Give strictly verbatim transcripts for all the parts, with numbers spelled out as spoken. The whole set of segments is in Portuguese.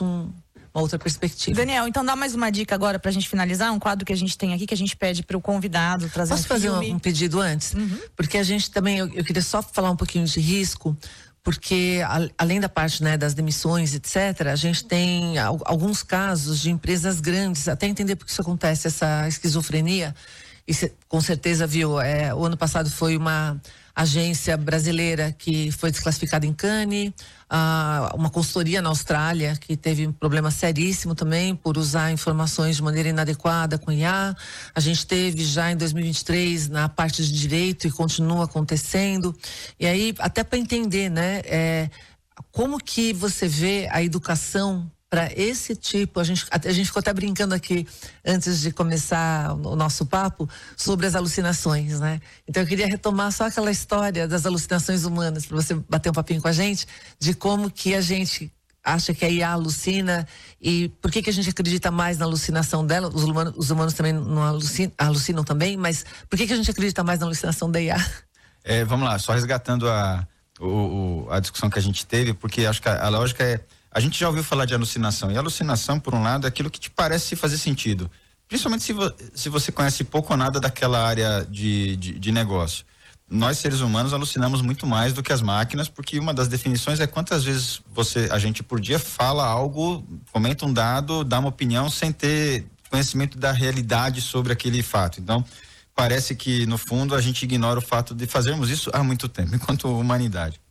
realmente um, uma outra perspectiva. Daniel, então dá mais uma dica agora pra gente finalizar, um quadro que a gente tem aqui, que a gente pede pro convidado trazer Posso um fazer filme? um, um pedido antes? Uhum. Porque a gente também, eu, eu queria só falar um pouquinho de risco, porque a, além da parte, né, das demissões, etcétera, a gente tem al, alguns casos de empresas grandes, até entender por que isso acontece, essa esquizofrenia. E cê, com certeza viu, é, o ano passado foi uma agência brasileira que foi desclassificada em Cannes, ah, uma consultoria na Austrália que teve um problema seríssimo também por usar informações de maneira inadequada com I A. A gente teve já em dois mil e vinte e três na parte de direito e continua acontecendo. E aí, até para entender, né, é, como que você vê a educação para esse tipo, a gente, a gente ficou até brincando aqui antes de começar o nosso papo sobre as alucinações, né? Então eu queria retomar só aquela história das alucinações humanas, para você bater um papinho com a gente, de como que a gente acha que a I A alucina e por que que a gente acredita mais na alucinação dela. Os humanos, os humanos também não alucinam, alucinam também, mas por que que a gente acredita mais na alucinação da I A? É, vamos lá, só resgatando a, o, o, a discussão que a gente teve, porque acho que a, a lógica é, a gente já ouviu falar de alucinação, e alucinação, por um lado, é aquilo que te parece fazer sentido, principalmente se, vo, se você conhece pouco ou nada daquela área de, de, de negócio. Nós, seres humanos, alucinamos muito mais do que as máquinas, porque uma das definições é quantas vezes você, a gente por dia fala algo, comenta um dado, dá uma opinião sem ter conhecimento da realidade sobre aquele fato. Então, parece que, no fundo, a gente ignora o fato de fazermos isso há muito tempo, enquanto humanidade.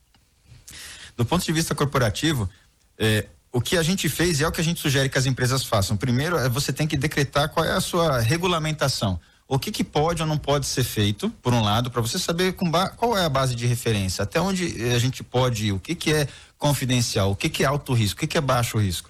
Do ponto de vista corporativo, É, o que a gente fez é o que a gente sugere que as empresas façam. Primeiro, é você tem que decretar qual é a sua regulamentação. O que que pode ou não pode ser feito, por um lado, para você saber com ba- qual é a base de referência, até onde a gente pode ir, o que que é confidencial, o que que é alto risco, o que que é baixo risco.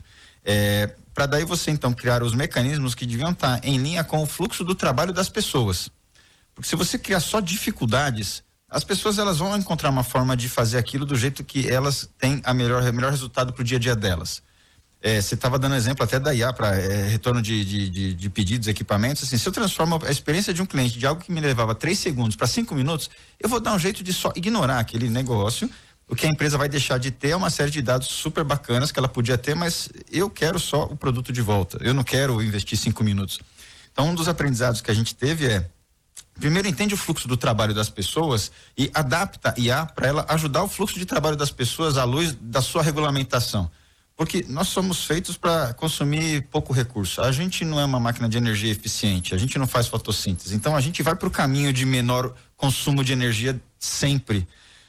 É, para daí você então criar os mecanismos que deviam estar em linha com o fluxo do trabalho das pessoas. Porque se você criar só dificuldades, as pessoas elas vão encontrar uma forma de fazer aquilo do jeito que elas têm a melhor, o melhor resultado para o dia a dia delas. É, você estava dando exemplo até da I A para é, retorno de, de, de, de pedidos, equipamentos. Assim, se eu transformo a experiência de um cliente de algo que me levava três segundos para cinco minutos, eu vou dar um jeito de só ignorar aquele negócio. O que a empresa vai deixar de ter é uma série de dados super bacanas que ela podia ter, mas eu quero só o produto de volta. Eu não quero investir cinco minutos. Então, um dos aprendizados que a gente teve é: primeiro, entende o fluxo do trabalho das pessoas e adapta I A para ela ajudar o fluxo de trabalho das pessoas à luz da sua regulamentação. Porque nós somos feitos para consumir pouco recurso. A gente não é uma máquina de energia eficiente, a gente não faz fotossíntese. Então a gente vai para o caminho de menor consumo de energia sempre.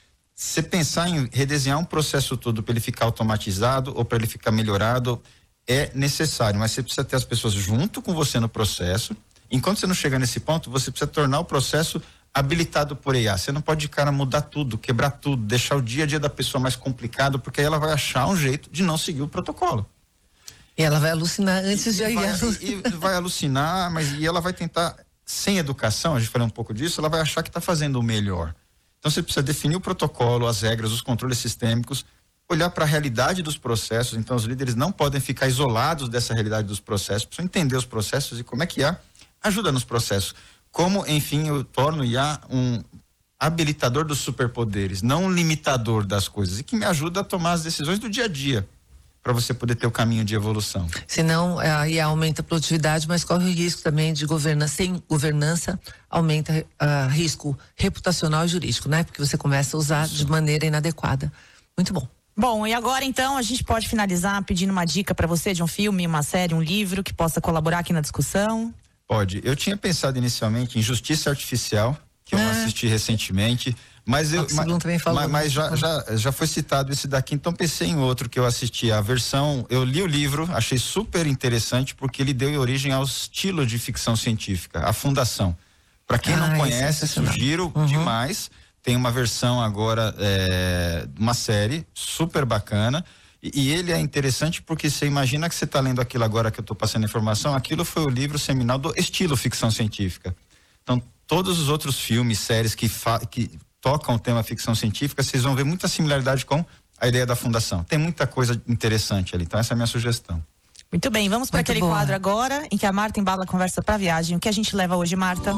Se pensar em redesenhar um processo todo para ele ficar automatizado ou para ele ficar melhorado, é necessário, mas você precisa ter as pessoas junto com você no processo. Enquanto você não chega nesse ponto, você precisa tornar o processo habilitado por I A. Você não pode, cara, mudar tudo, quebrar tudo, deixar o dia a dia da pessoa mais complicado, porque aí ela vai achar um jeito de não seguir o protocolo. E ela vai alucinar antes de e I A. vai, e, e vai alucinar, mas e ela vai tentar, sem educação, a gente falou um pouco disso, ela vai achar que está fazendo o melhor. Então você precisa definir o protocolo, as regras, os controles sistêmicos, olhar para a realidade dos processos. Então os líderes não podem ficar isolados dessa realidade dos processos, precisam entender os processos e como é que I A ajuda nos processos. Como, enfim, eu torno I A um habilitador dos superpoderes, não um limitador das coisas, e que me ajuda a tomar as decisões do dia a dia, para você poder ter o caminho de evolução. Senão a I A aumenta a produtividade, mas corre o risco também de governança. Sem governança, aumenta uh, risco reputacional e jurídico, né? Porque você começa a usar Isso. de maneira inadequada. Muito bom. Bom, e agora então a gente pode finalizar pedindo uma dica para você de um filme, uma série, um livro que possa colaborar aqui na discussão. Pode. Eu tinha pensado inicialmente em Justiça Artificial, que eu ah. assisti recentemente, mas eu mas, também falou, mas, mas já, já, já foi citado esse daqui, então pensei em outro que eu assisti, a versão, eu li o livro, achei super interessante porque ele deu origem ao estilo de ficção científica, a Fundação. Para quem ah, não conhece, sugiro uhum. demais. Tem uma versão agora, é, uma série super bacana. E, e ele é interessante porque você imagina que você está lendo aquilo agora que eu estou passando a informação, aquilo foi o livro seminal do estilo ficção científica. Então, todos os outros filmes, séries que, fa, que tocam o tema ficção científica, vocês vão ver muita similaridade com a ideia da Fundação. Tem muita coisa interessante ali, então essa é a minha sugestão. Muito bem, vamos para aquele boa. quadro agora, em que a Marta embala a conversa para a viagem. O que a gente leva hoje, Marta?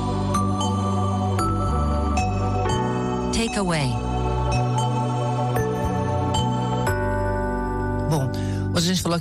Takeaway. Bom, hoje a gente falou